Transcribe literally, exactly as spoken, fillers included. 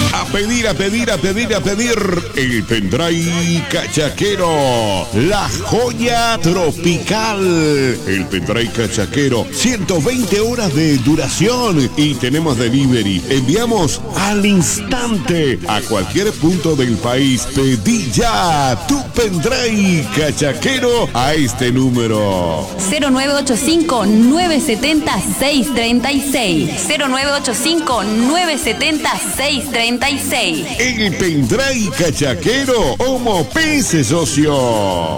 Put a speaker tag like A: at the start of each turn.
A: A pedir, a pedir, a pedir, a pedir. El pendrive cachaquero. La joya tropical. El pendrive cachaquero. ciento veinte horas de duración. Y tenemos delivery. Enviamos al instante a cualquier punto del país. Pedí ya tu pendrive cachaquero a este número.
B: cero nueve ocho cinco, nueve siete cero, seis tres seis. cero nueve ocho cinco, nueve siete cero, seis tres seis.
A: El pendrive cachaquero, como pese socio.